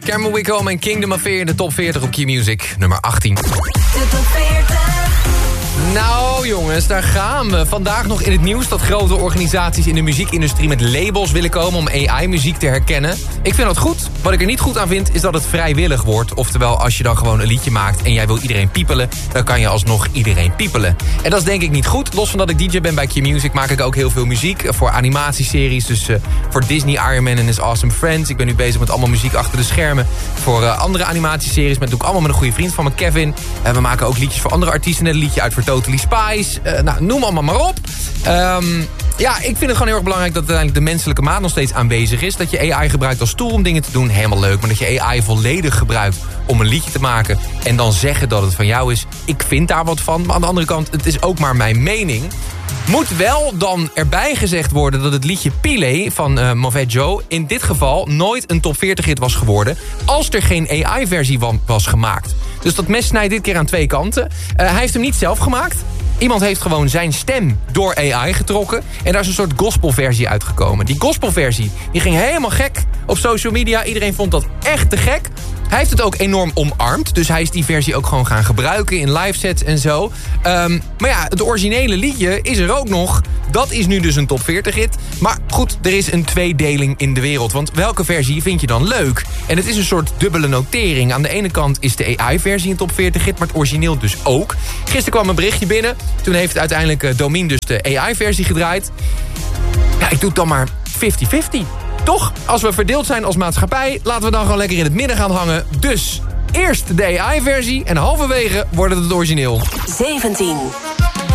Cameron Wickham en Kingdom of Fear in de top 40 op Q-Music, nummer 18. De top 40. Nou jongens, daar gaan we. Vandaag nog in het nieuws dat grote organisaties in de muziekindustrie met labels willen komen om AI-muziek te herkennen. Ik vind dat goed. Wat ik er niet goed aan vind is dat het vrijwillig wordt. Oftewel, als je dan gewoon een liedje maakt en jij wil iedereen piepelen, dan kan je alsnog iedereen piepelen. En dat is denk ik niet goed. Los van dat ik DJ ben bij Q-Music maak ik ook heel veel muziek voor animatieseries. Dus voor Disney, Iron Man en His Awesome Friends. Ik ben nu bezig met allemaal muziek achter de schermen. Voor andere animatieseries, dat doe ik allemaal met een goede vriend van me, Kevin. We maken ook liedjes voor andere artiesten. Net een liedje uit voor Totally Spice. Noem allemaal maar op. Ja, ik vind het gewoon heel erg belangrijk dat uiteindelijk de menselijke maat nog steeds aanwezig is. Dat je AI gebruikt als tool om dingen te doen, helemaal leuk. Maar dat je AI volledig gebruikt om een liedje te maken en dan zeggen dat het van jou is. Ik vind daar wat van. Maar aan de andere kant, het is ook maar mijn mening. Moet wel dan erbij gezegd worden dat het liedje Pile van Movet Joe in dit geval nooit een top 40 hit was geworden als er geen AI-versie was gemaakt. Dus dat mes snijdt dit keer aan twee kanten. Hij heeft hem niet zelf gemaakt. Iemand heeft gewoon zijn stem door AI getrokken. En daar is een soort gospelversie uitgekomen. Die gospelversie die ging helemaal gek op social media. Iedereen vond dat echt te gek. Hij heeft het ook enorm omarmd. Dus hij is die versie ook gewoon gaan gebruiken in live sets en zo. Maar ja, het originele liedje is er ook nog. Dat is nu dus een top 40 hit. Maar goed, er is een tweedeling in de wereld. Want welke versie vind je dan leuk? En het is een soort dubbele notering. Aan de ene kant is de AI-versie een top 40 hit, maar het origineel dus ook. Gisteren kwam een berichtje binnen. Toen heeft uiteindelijk Domien dus de AI-versie gedraaid. Ja, ik doe het dan maar 50-50. Toch, als we verdeeld zijn als maatschappij, laten we dan gewoon lekker in het midden gaan hangen. Dus eerst de AI-versie en halverwege wordt het origineel. 17.